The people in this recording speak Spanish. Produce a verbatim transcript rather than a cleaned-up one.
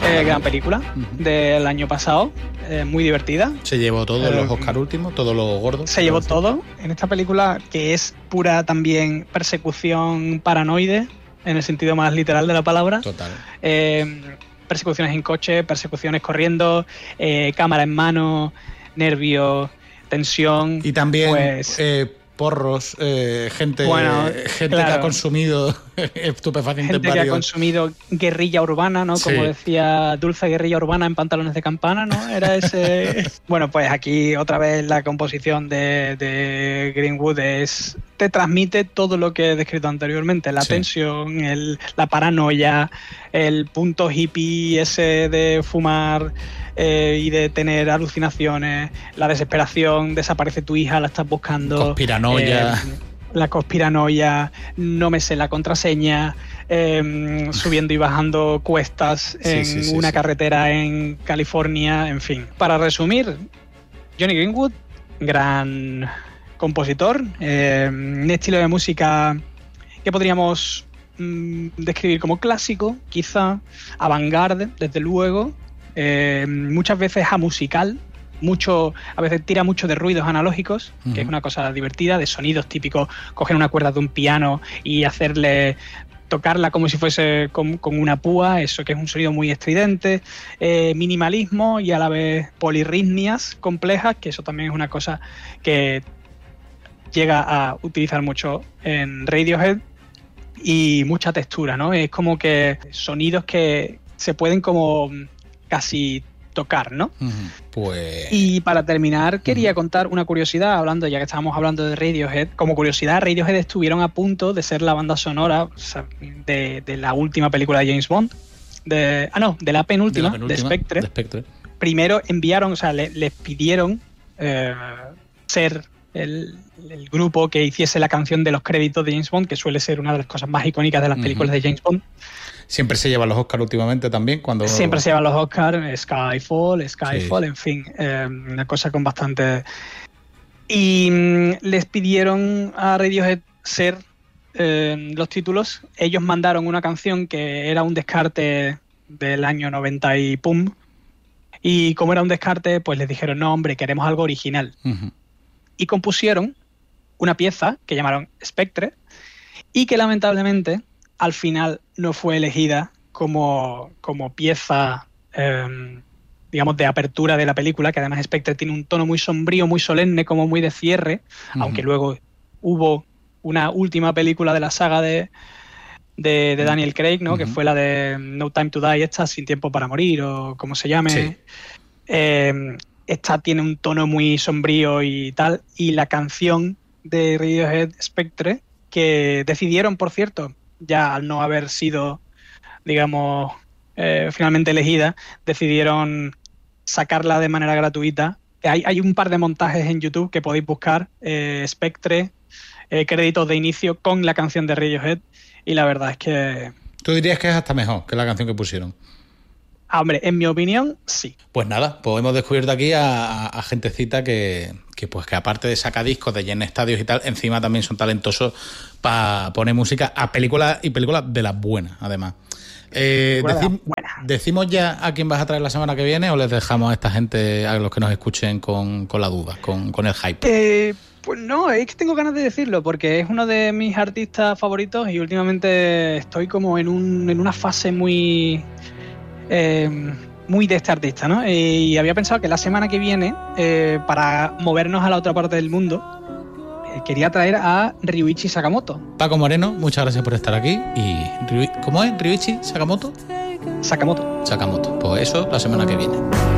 Eh, gran película uh-huh. del año pasado, eh, muy divertida. Se llevó todos eh, los Oscar últimos, todos los gordos. Se llevó todo en esta película, que es pura también persecución paranoide, en el sentido más literal de la palabra. Total. Eh, persecuciones en coche, persecuciones corriendo, eh, cámara en mano, nervios, tensión. Y también... Pues, eh, porros, eh, gente, bueno, gente claro. que ha consumido estupefacientes. Gente varios. que ha consumido guerrilla urbana, ¿no? Como sí. decía Dulce Guerrilla Urbana en Pantalones de Campana, ¿no? Era ese... Bueno, pues aquí otra vez la composición de, de Greenwood es... te transmite todo lo que he descrito anteriormente, la sí. tensión, el, la paranoia, el punto hippie ese de fumar... Eh, y de tener alucinaciones, la desesperación, desaparece tu hija, la estás buscando. Conspiranoia. Eh, la conspiranoia, no me sé la contraseña, eh, subiendo y bajando cuestas en sí, sí, sí, una sí. carretera en California, en fin. Para resumir, Johnny Greenwood, gran compositor, eh, un estilo de música que podríamos mmm, describir como clásico, quizá, avant-garde, desde luego. Eh, muchas veces amusical, mucho, a veces tira mucho de ruidos analógicos, uh-huh. que es una cosa divertida, de sonidos típicos, coger una cuerda de un piano y hacerle, tocarla como si fuese con, con una púa, eso que es un sonido muy estridente, eh, minimalismo y a la vez polirritmias complejas, que eso también es una cosa que llega a utilizar mucho en Radiohead, y mucha textura, ¿no? Es como que sonidos que se pueden como casi tocar, ¿no? Uh-huh. Pues... Y para terminar, quería uh-huh. contar una curiosidad, hablando, ya que estábamos hablando de Radiohead. Como curiosidad, Radiohead estuvieron a punto de ser la banda sonora o sea, de, de la última película de James Bond. De, ah, no, de la penúltima, de, la penúltima, de Spectre. De Spectre. Primero enviaron, o sea, le, les pidieron eh, ser el, el grupo que hiciese la canción de los créditos de James Bond, que suele ser una de las cosas más icónicas de las películas uh-huh. de James Bond. Siempre se llevan los Oscars últimamente también. cuando Siempre se llevan los Oscars, Skyfall, Skyfall, sí. en fin, eh, una cosa con bastante... Y mmm, les pidieron a Radiohead ser eh, los títulos. Ellos mandaron una canción que era un descarte del año noventa y pum. Y como era un descarte, pues les dijeron, no, hombre, queremos algo original. Uh-huh. Y compusieron una pieza que llamaron Spectre y que lamentablemente... al final no fue elegida como, como pieza, eh, digamos, de apertura de la película, que además Spectre tiene un tono muy sombrío, muy solemne, como muy de cierre, uh-huh. aunque luego hubo una última película de la saga de, de, de Daniel Craig, ¿no? Uh-huh. que fue la de No Time to Die, esta, Sin Tiempo para Morir, o como se llame. Sí. Eh, esta tiene un tono muy sombrío y tal, y la canción de Radiohead, Spectre, que decidieron, por cierto, ya al no haber sido, digamos, eh, finalmente elegida, decidieron sacarla de manera gratuita. Hay, hay un par de montajes en YouTube que podéis buscar, eh, Spectre, eh, créditos de inicio con la canción de Radiohead, y la verdad es que... ¿Tú dirías que es hasta mejor que la canción que pusieron? Ah, hombre, en mi opinión, sí. Pues nada, pues hemos descubierto aquí a, a, a gentecita que, que pues que aparte de sacar discos, de llenar estadios y tal, encima también son talentosos para poner música a películas y películas de las buenas, además. Eh, decim, buena. ¿Decimos ya a quién vas a traer la semana que viene o les dejamos a esta gente, a los que nos escuchen, con, con la duda, con, con el hype? Eh, pues no, es que tengo ganas de decirlo porque es uno de mis artistas favoritos y últimamente estoy como en, un, en una fase muy... Eh, muy de este artista, ¿no? Y había pensado que la semana que viene, eh, para movernos a la otra parte del mundo, eh, quería traer a Ryuichi Sakamoto. Paco Moreno, muchas gracias por estar aquí. Y Ryu... ¿Cómo es? ¿Ryuichi Sakamoto? Sakamoto. Sakamoto. Pues eso la semana que viene.